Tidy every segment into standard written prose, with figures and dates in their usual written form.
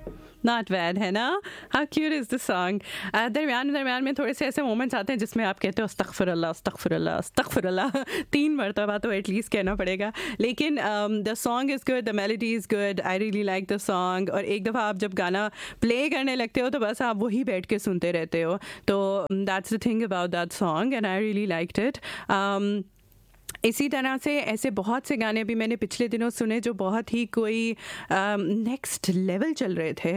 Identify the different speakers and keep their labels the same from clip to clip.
Speaker 1: Not bad है ना. How cute is the song. दरमियान में थोड़े से ऐसे मोमेंट्स आते हैं जिसमें आप कहते हो अस्तगफिरुल्लाह अस्तगफिरुल्लाह अस्तगफिरुल्लाह 3 मरतबा तो एटलीस्ट कहना पड़ेगा. लेकिन the song is good, the melody is good, I really like the song. और एक दफ़ा आप जब गाना प्ले करने लगते हो तो बस आप वही बैठ के सुनते रहते हो. तो that's the thing about that song and I really liked it. इसी तरह से ऐसे बहुत से गाने भी मैंने पिछले दिनों सुने जो बहुत ही कोई नेक्स्ट लेवल चल रहे थे.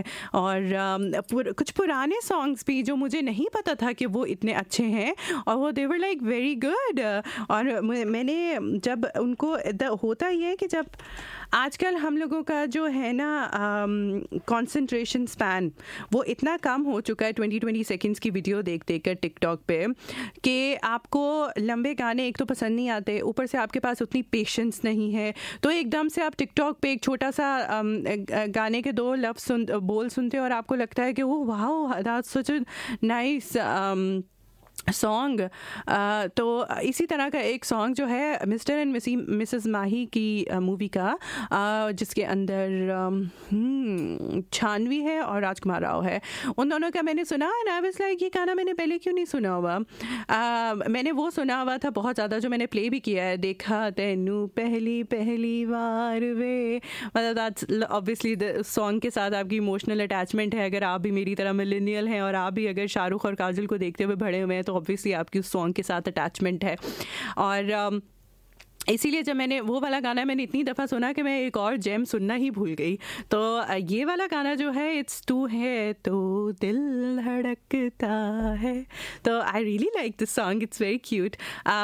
Speaker 1: और कुछ पुराने सॉन्ग्स भी जो मुझे नहीं पता था कि वो इतने अच्छे हैं और वो दे वर लाइक वेरी गुड. और मैंने जब उनको होता ये है कि जब आजकल हम लोगों का जो है ना कंसंट्रेशन स्पैन वो इतना कम हो चुका है 20 सेकंड्स की वीडियो देख कर टिकटॉक पे कि आपको लंबे गाने एक तो पसंद नहीं आते, ऊपर से आपके पास उतनी पेशेंस नहीं है. तो एकदम से आप टिकटॉक पे एक छोटा सा गाने के 2 लफ्ज़ बोल सुनते हो और आपको लगता है कि oh wow that's such a nice song. तो इसी तरह का एक सॉन्ग जो है मिस्टर एंड मिसेस माही की मूवी का, जिसके अंदर छानवी है और राजकुमार राव है, उन दोनों का मैंने सुना एंड आई वाज लाइक ये गाना मैंने पहले क्यों नहीं सुना हुआ. मैंने वो सुना हुआ था बहुत ज़्यादा जो मैंने प्ले भी किया है, देखा तेनू पहली बार वे. मतलब दैट्स ऑब्वियसली द सॉन्ग के साथ आपकी इमोशनल अटैचमेंट है. अगर आप भी मेरी तरह मिलेनियल हैं और आप भी अगर शाहरुख और काजल को देखते हुए बड़े हुए हैं तो ऑब्वियसली आपकी उस सॉन्ग के साथ अटैचमेंट है. और इसीलिए जब मैंने वो वाला गाना मैंने इतनी दफ़ा सुना कि मैं एक और जेम सुनना ही भूल गई. तो ये वाला गाना जो है इट्स टू है तो दिल धड़कता है. तो I really like this song, it's very cute.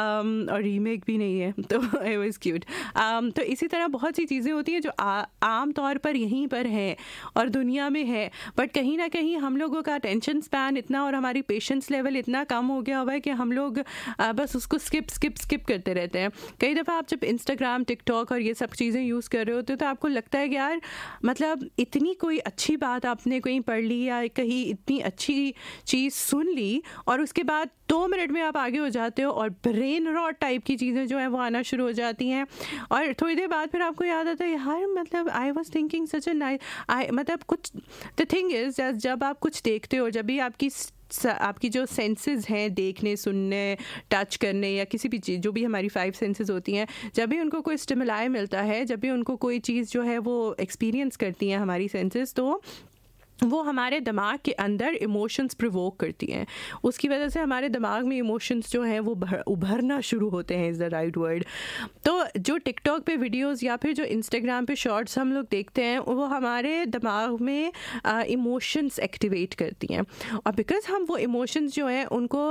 Speaker 1: और रीमेक भी नहीं है तो इट वाज क्यूट. तो इसी तरह बहुत सी चीज़ें होती हैं जो आम तौर पर यहीं पर हैं और दुनिया में है, बट कहीं ना कहीं हम लोगों का अटेंशन स्पैन इतना और हमारी पेशेंस लेवल इतना कम हो गया हुआ है कि हम लोग बस उसको स्किप करते रहते हैं. कई दफ़ा आप जब इंस्टाग्राम टिकटॉक और ये सब चीज़ें यूज़ कर रहे होते हो तो आपको लगता है कि यार मतलब इतनी कोई अच्छी बात आपने कहीं पढ़ ली या कहीं इतनी अच्छी चीज़ सुन ली और उसके बाद 2 मिनट में आप आगे हो जाते हो और ब्रेन रॉट टाइप की चीज़ें जो हैं वो आना शुरू हो जाती हैं. और थोड़ी देर बाद फिर आपको याद आता है यार मतलब I was thinking such a nice मतलब कुछ द थिंग इज़ जब आप कुछ देखते हो, जब भी आपकी जो सेंसेस हैं देखने सुनने टच करने या किसी भी चीज़ जो भी हमारी 5 सेंसेस होती हैं, जब भी उनको कोई स्टिमुलाई मिलता है, जब भी उनको कोई चीज़ जो है वो एक्सपीरियंस करती हैं हमारी सेंसेस, तो वो हमारे दिमाग के अंदर इमोशंस प्रोवोक करती हैं. उसकी वजह से हमारे दिमाग में इमोशंस जो हैं वो उभरना शुरू होते हैं, इज़ द राइट वर्ड. तो जो टिकटॉक पे वीडियोस या फिर जो इंस्टाग्राम पे शॉर्ट्स हम लोग देखते हैं वो हमारे दिमाग में इमोशंस एक्टिवेट करती हैं. और बिकॉज हम वो इमोशंस जो हैं उनको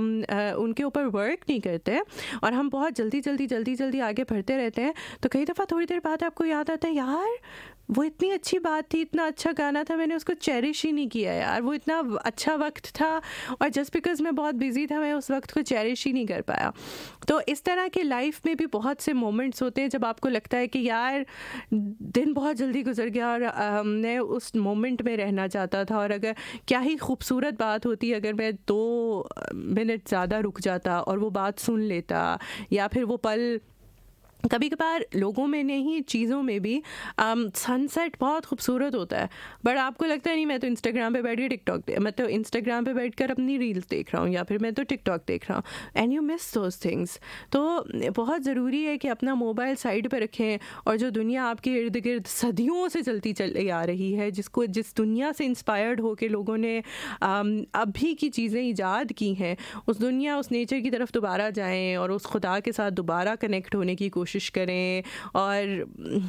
Speaker 1: उनके ऊपर वर्क नहीं करते और हम बहुत जल्दी आगे बढ़ते रहते हैं, तो कई दफ़ा थोड़ी देर बाद आपको याद आता है यार वो इतनी अच्छी बात थी, इतना अच्छा गाना था, मैंने उसको चेरिश ही नहीं किया यार, वो इतना अच्छा वक्त था और जस्ट बिकॉज मैं बहुत बिजी था मैं उस वक्त को चेरिश ही नहीं कर पाया. तो इस तरह के लाइफ में भी बहुत से मोमेंट्स होते हैं जब आपको लगता है कि यार दिन बहुत जल्दी गुजर गया और मैं उस मोमेंट में रहना चाहता था. और अगर क्या ही खूबसूरत बात होती अगर मैं 2 मिनट ज़्यादा रुक जाता और वो बात सुन लेता, या फिर वो पल कभी कभार लोगों में नहीं चीज़ों में भी सनसेट बहुत खूबसूरत होता है, बट आपको लगता है नहीं मैं तो इंस्टाग्राम पे बैठ के मैं तो इंस्टाग्राम पे बैठकर अपनी रील्स देख रहा हूँ या फिर मैं तो टिकटॉक देख रहा हूँ, and you miss those things. तो बहुत ज़रूरी है कि अपना मोबाइल साइड पे रखें और जो दुनिया आपके इर्द गिर्द सदियों से चली आ रही है, जिस दुनिया से इंस्पायर्ड होकर लोगों ने अभी की चीज़ें ईजाद की हैं, उस दुनिया उस नेचर की तरफ दोबारा जाएँ और उस खुदा के साथ दोबारा कनेक्ट होने की कोशिश करें और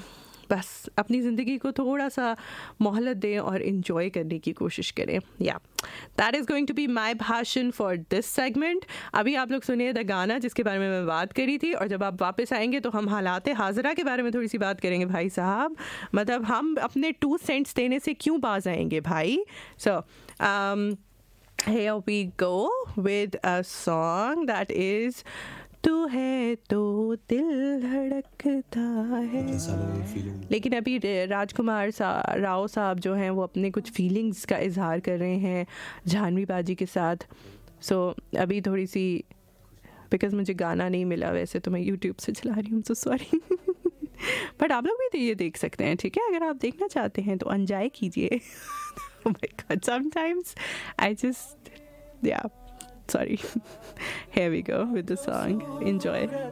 Speaker 1: बस अपनी ज़िंदगी को थोड़ा सा मोहलत दें और इन्जॉय करने की कोशिश करें. या that is going to be my भाषण फॉर दिस सेगमेंट. अभी आप लोग सुनिए द गाना जिसके बारे में मैं बात करी थी, और जब आप वापस आएंगे तो हम हालात हाज़िरा के बारे में थोड़ी सी बात करेंगे. भाई साहब मतलब हम अपने 2 सेंट्स देने से क्यों बाज आएंगे भाई. सो here we go with a song that is तू है तो दिल धड़कता है. लेकिन अभी राजकुमार राव साहब जो हैं वो अपने कुछ फीलिंग्स का इजहार कर रहे हैं जानवी बाजी के साथ. सो अभी थोड़ी सी बिकॉज मुझे गाना नहीं मिला, वैसे तो मैं यूट्यूब से चला रही हूँ, सो सॉरी. बट आप लोग भी तो ये देख सकते हैं, ठीक है, अगर आप देखना चाहते हैं तो एंजॉय कीजिए. Oh my god, sometimes I just, yeah, sorry. Here we go with the song. Enjoy.